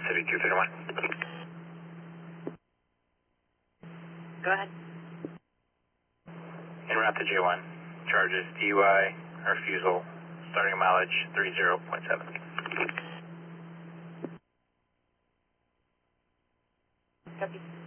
Pacific 231. Go ahead. En route to J1. Charges DUI, refusal, starting mileage 30.7. Copy.